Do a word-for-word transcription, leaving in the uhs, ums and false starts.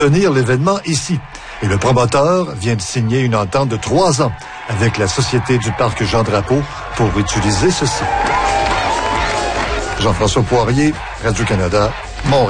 tenir l'événement ici. Et le promoteur vient de signer une entente de trois ans avec la Société du Parc Jean-Drapeau pour utiliser ce site. Jean-François Poirier, Radio-Canada, Montréal.